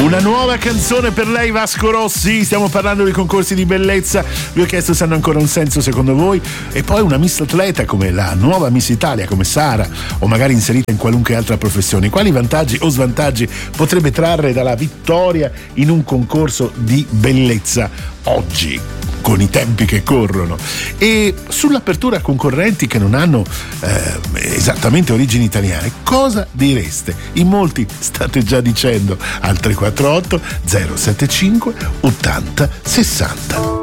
Una nuova canzone per lei, Vasco Rossi. Stiamo parlando di concorsi di bellezza. Vi ho chiesto se hanno ancora un senso secondo voi. E poi una Miss Atleta come la nuova Miss Italia, come Sara, o magari inserita in qualunque altra professione. Quali vantaggi o svantaggi potrebbe trarre dalla vittoria in un concorso di bellezza oggi, con i tempi che corrono? E sull'apertura a concorrenti che non hanno esattamente origini italiane, cosa direste? In molti state già dicendo al 348 075 80 60.